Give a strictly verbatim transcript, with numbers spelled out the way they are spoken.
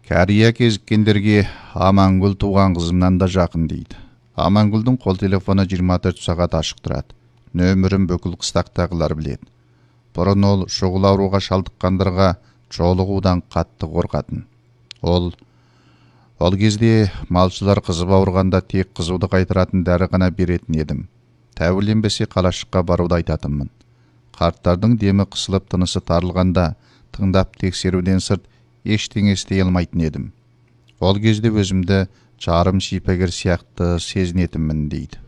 Кәрия кезіккендерге Амангүл туған қызымнан да жақын дейді. Амангүлдің қол телефоны жиырма төрт сағат ашық тұрады. Нөмірін бүкіл қыстақтағылар біледі. Бұрын ол шұғыл ауруға шалдыққандарға жолығудан қатты қорқатын. Ол ол кезде малшылар қызып ауырғанда тек қызуды қайтаратын дәрі ғана беретін едім. Тәуірленбесе қалашыққа баруды айтатынмын. Қарттардың демі қысылып тынысы тарылғанда тыңдап тексеруден сырт ештеңе істей алмайтын едім. Ол кезде өзімді жарым шипагер сияқты сезінетінмін дейді.